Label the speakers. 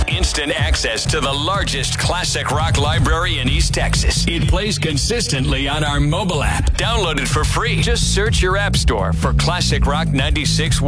Speaker 1: instant access to the largest classic rock library in East Texas. It plays consistently on our mobile app. Download it for free. Just search your app store for Classic Rock 96.1.